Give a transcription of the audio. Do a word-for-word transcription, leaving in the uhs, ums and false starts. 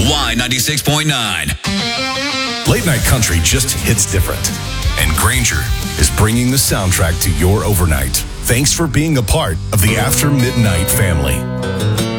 Y ninety-six point nine. Late night country just hits different. And Granger is bringing the soundtrack to your overnight. Thanks for being a part of the After Midnight family.